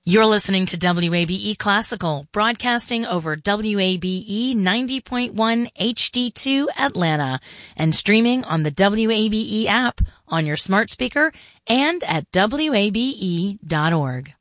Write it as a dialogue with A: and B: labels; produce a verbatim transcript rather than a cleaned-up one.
A: You're listening to W A B E Classical, broadcasting over W A B E ninety point one H D two Atlanta and streaming on the W A B E app on your smart speaker and at W A B E dot org.